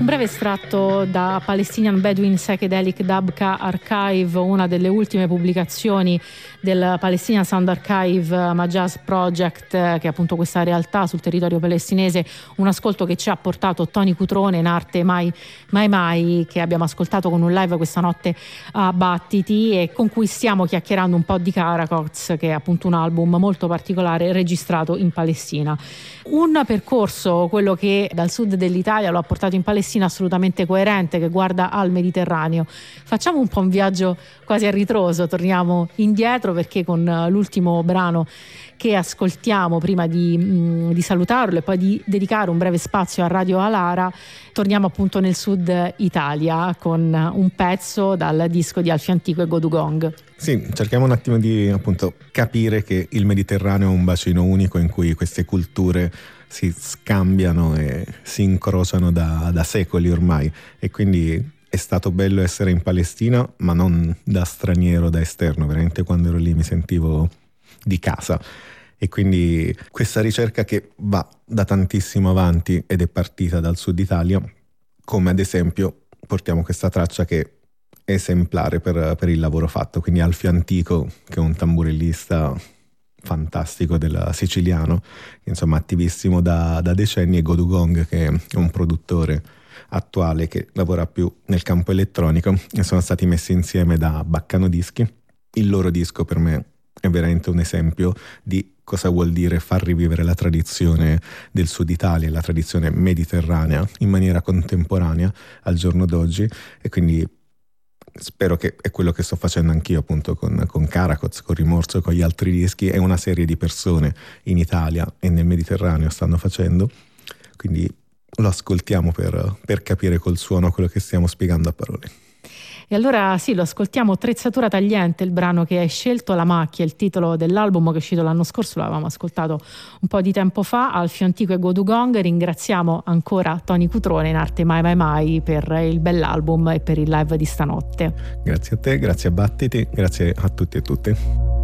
breve estratto da Palestinian Bedouin Psychedelic Dabka Archive, una delle ultime pubblicazioni del Palestinian Sound Archive Majaz Project, che è appunto questa realtà sul territorio palestinese. Un ascolto che ci ha portato Tony Cutrone in arte Mai Mai Mai, che abbiamo ascoltato con un live questa notte a Battiti e con cui stiamo chiacchierando un po' di Caracots, che è appunto un album molto particolare registrato in Palestina. Un percorso, quello che dal sud dell'Italia lo ha portato in Palestina, assolutamente coerente, che guarda al Mediterraneo. Facciamo un po' un viaggio quasi a ritroso, torniamo indietro, perché con l'ultimo brano che ascoltiamo, prima di salutarlo e poi di dedicare un breve spazio a Radio Alara, torniamo appunto nel sud Italia con un pezzo dal disco di Alfio Antico e Go Dugong. Sì, cerchiamo un attimo di appunto capire che il Mediterraneo è un bacino unico in cui queste culture si scambiano e si incrociano da secoli ormai, e quindi è stato bello essere in Palestina, ma non da straniero, da esterno. Veramente quando ero lì mi sentivo di casa. E quindi questa ricerca che va da tantissimo avanti ed è partita dal sud Italia, come ad esempio portiamo questa traccia che è esemplare per il lavoro fatto, quindi Alfio Antico, che è un tamburellista fantastico del siciliano, insomma attivissimo da decenni, e Go Dugong, che è un produttore attuale che lavora più nel campo elettronico, e sono stati messi insieme da Baccano Dischi. Il loro disco per me è veramente un esempio di cosa vuol dire far rivivere la tradizione del sud Italia, la tradizione mediterranea in maniera contemporanea al giorno d'oggi, e quindi spero che è quello che sto facendo anch'io appunto con Caracots, con Rimorso, con gli altri dischi, e una serie di persone in Italia e nel Mediterraneo stanno facendo, quindi lo ascoltiamo per capire col suono quello che stiamo spiegando a parole. E allora sì, lo ascoltiamo. Attrezzatura tagliente, il brano che hai scelto, La macchia, il titolo dell'album che è uscito l'anno scorso, l'avevamo ascoltato un po' di tempo fa, Alfio Antico e Go Dugong. Ringraziamo ancora Tony Cutrone in arte Mai Mai Mai per il bell'album e per il live di stanotte. Grazie a te, grazie a Battiti, grazie a tutti e tutte.